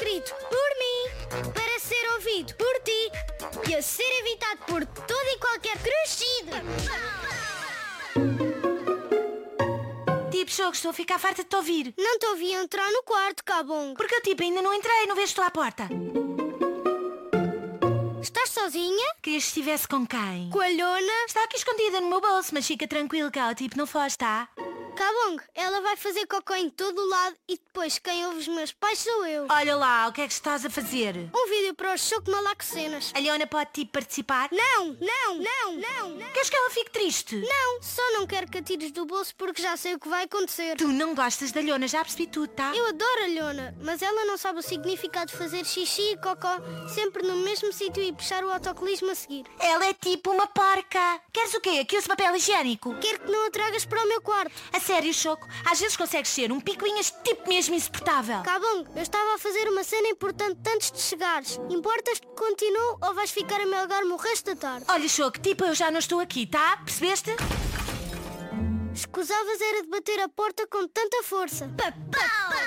escrito por mim, para ser ouvido por ti e a ser evitado por todo e qualquer crescido. Tipo, Choco, estou a ficar farta de te ouvir. Não te ouvi entrar no quarto, Cabongo. Porque eu, tipo, ainda não entrei, não vês que estou à porta. Estás sozinha? Querias que estivesse com quem? Com a Lhona? Está aqui escondida no meu bolso, mas fica tranquilo que ela, tipo, não foge, tá? Cabongo, ela vai fazer cocô em todo o lado e depois quem ouve os meus pais sou eu. Olha lá, o que é que estás a fazer? Um vídeo para o Choco Malaco Cenas. A Leona pode, tipo, participar? Não. Queres que ela fique triste? Não, só não quero que a tires do bolso porque já sei o que vai acontecer. Tu não gostas da Leona, já percebi tudo, tá? Eu adoro a Lhona, mas ela não sabe o significado de fazer xixi e cocó sempre no mesmo sítio e puxar o autocolismo a seguir. Ela é tipo uma porca. Queres o quê? Que use papel higiênico? Quero que não a tragas para o meu quarto. A sério, Choco? Às vezes consegues ser um picuinhas tipo mesmo insuportável. Cabongo, eu estava a fazer uma cena importante antes de chegares. Importas que continue ou vais ficar a melgar-me o resto da tarde? Olha, Choco, tipo, eu já não estou aqui, tá? Percebeste? Escusavas era de bater a porta com tanta força.